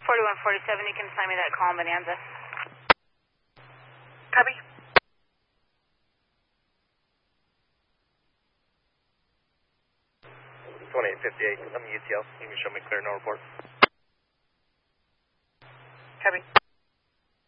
4147, you can assign me that call in Bonanza. Copy. $2858, I'm UTL. You can show me clear, no report. Copy.